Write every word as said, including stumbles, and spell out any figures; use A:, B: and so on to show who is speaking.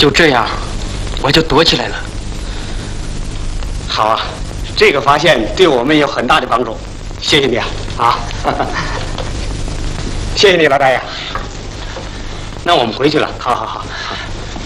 A: 就这样，我就躲起来了。
B: 好啊，这个发现对我们有很大的帮助，谢谢你啊！啊，谢谢你，老大爷。
A: 那我们回去了。
B: 好好好好。